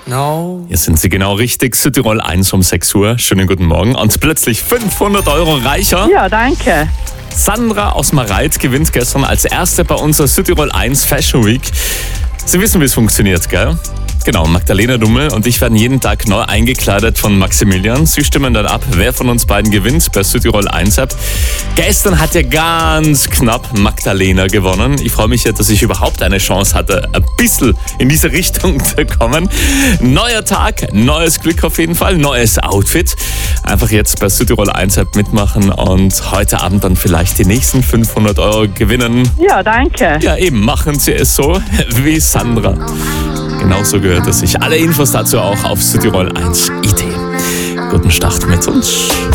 No. Hier sind Sie genau richtig. Südtirol 1 um 6 Uhr. Schönen guten Morgen. Und plötzlich 500 € reicher. Ja, danke. Sandra aus Mareit gewinnt gestern als Erste bei unserer Südtirol 1 Fashion Week. Sie wissen, wie es funktioniert, gell? Genau, Magdalena Dummel und ich werden jeden Tag neu eingekleidet von Maximilian. Sie stimmen dann ab, wer von uns beiden gewinnt per Südtirol 1 App. Gestern hat ja ganz knapp Magdalena gewonnen. Ich freue mich ja, dass ich überhaupt eine Chance hatte, ein bisschen in diese Richtung zu kommen. Neuer Tag, neues Glück auf jeden Fall, neues Outfit. Einfach jetzt bei Südtirol 1 App mitmachen und heute Abend dann vielleicht die nächsten 500 € gewinnen. Ja, danke. Ja, eben, machen Sie es so wie Sandra. Genauso gehört es sich. Alle Infos dazu auch auf Südtirol 1 IT. Guten Start mit uns.